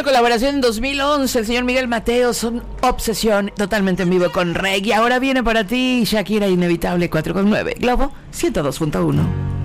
colaboración en 2011, el señor Miguel Mateos, son Obsesión, totalmente en vivo con Reg. Y ahora viene para ti Shakira, Inevitable, 4,9. Globo 102.1.